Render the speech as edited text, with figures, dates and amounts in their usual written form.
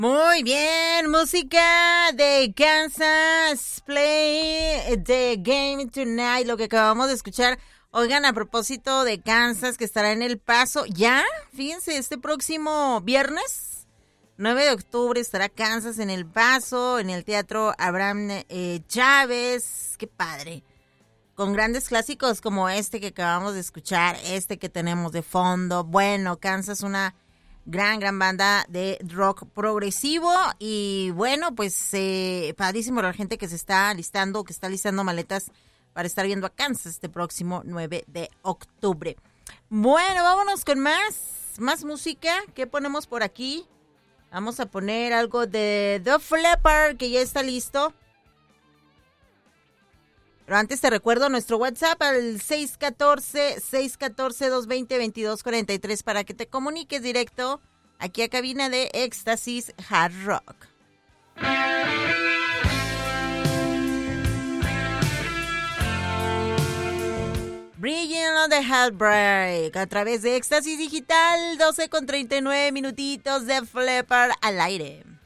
Muy bien, música de Kansas, Play the Game Tonight, lo que acabamos de escuchar. Oigan, a propósito de Kansas, que estará en El Paso, ya, fíjense, este próximo viernes, 9 de octubre, estará Kansas en El Paso, en el Teatro Abraham Chávez, qué padre. Con grandes clásicos como este que acabamos de escuchar, este que tenemos de fondo. Bueno, Kansas, una gran banda de rock progresivo. Y bueno, pues padrísimo la gente que se está alistando, que está listando maletas para estar viendo a Kansas este próximo 9 de octubre. Bueno, vámonos con más música. ¿Qué ponemos por aquí? Vamos a poner algo de The Flipper, que ya está listo. Pero antes te recuerdo nuestro WhatsApp al 614-220-2243 para que te comuniques directo aquí a cabina de Éxtasis Hard Rock. Brilliant on the Heartbreak a través de Éxtasis Digital, 12:39 minutitos de Flipper al aire.